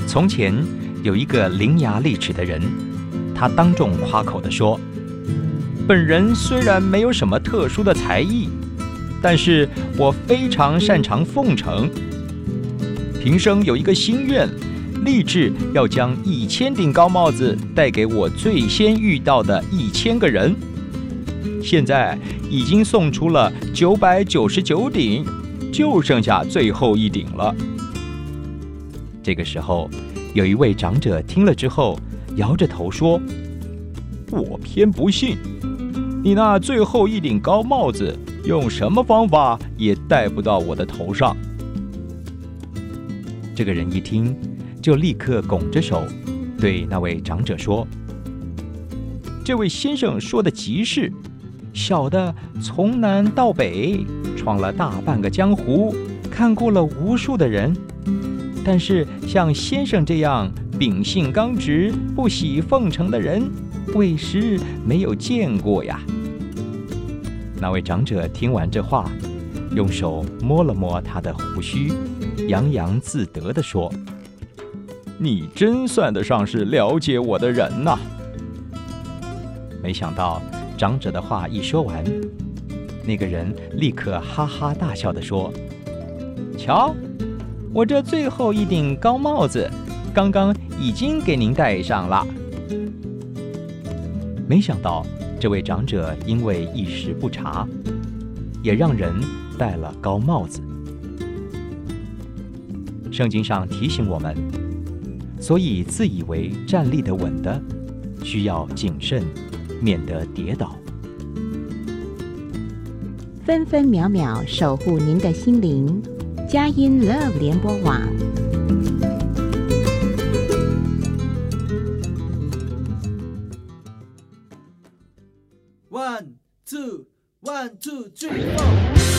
从前有一个伶牙俐齿的人，他当众夸口地说：本人虽然没有什么特殊的才艺，但是我非常擅长奉承。平生有一个心愿，立志要将1000顶高帽子带给我最先遇到的1000个人。现在已经送出了999顶，就剩下最后1顶了。这个时候，有一位长者听了之后，摇着头说：我偏不信，你那最后1顶高帽子，用什么方法也戴不到我的头上。这个人一听，就立刻拱着手，对那位长者说：这位先生说的极是，小的从南到北，闯了大半个江湖，看过了无数的人，但是像先生这样秉性刚直、不喜奉承的人，委实没有见过呀。那位长者听完这话，用手摸了摸他的胡须，洋洋自得地说：你真算得上是了解我的人呐。没想到长者的话一说完，那个人立刻哈哈大笑地说：瞧，我这最后1顶高帽子刚刚已经给您戴上了。没想到这位长者因为一时不察，也让人戴了高帽子。圣经上提醒我们，所以自以为站立得稳的，需要谨慎，免得跌倒。 分分秒秒守护您的心灵，佳音 Love 联播网。 1 2 1 2 3 4